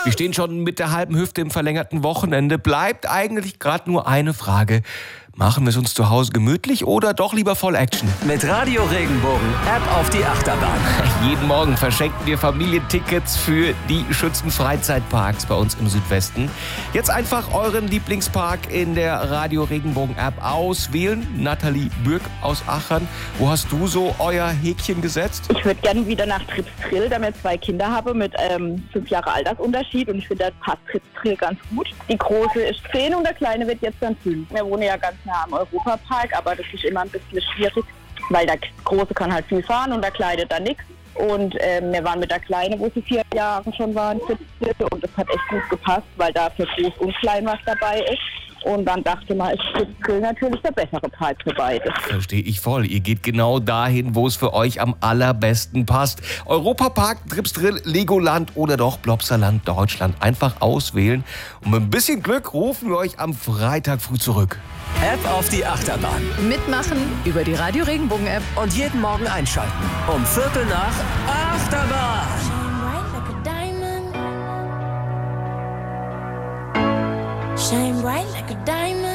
Wir stehen schon mit der halben Hüfte im verlängerten Wochenende. Bleibt eigentlich gerade nur eine Frage. Machen wir es uns zu Hause gemütlich oder doch lieber voll Action? Mit Radio Regenbogen Ab auf die Achterbahn. Jeden Morgen verschenken wir Familientickets für die Schützenfreizeitparks bei uns im Südwesten. Jetzt einfach euren Lieblingspark in der Radio Regenbogen App auswählen. Nathalie Bürg aus Aachen, wo hast du so euer Häkchen gesetzt? Ich würde gerne wieder nach Trips Drill, da wir 2 Kinder habe mit 5 Jahre Altersunterschied und ich finde, das passt Trips Drill ganz gut. Die Große ist 10 und der Kleine wird jetzt dann 5. Wir wohnen ja ganz nah am Europapark, aber das ist immer ein bisschen schwierig, weil der Große kann halt viel fahren und der Kleine dann nichts. Und wir waren mit der Kleinen, wo sie 4 Jahre schon waren, und das hat echt gut gepasst, weil da für groß und klein was dabei ist. Und dann dachte man, ist Trips natürlich der bessere Park für beide. Verstehe ich voll. Ihr geht genau dahin, wo es für euch am allerbesten passt. Europapark, Trips Drill, Legoland oder doch Plopsaland Deutschland. Einfach auswählen. Und mit ein bisschen Glück rufen wir euch am Freitag früh zurück. Ab auf die Achterbahn. Mitmachen über die Radio Regenbogen App. Und jeden Morgen einschalten. Um 7:45 Achterbahn. Shine bright like a diamond.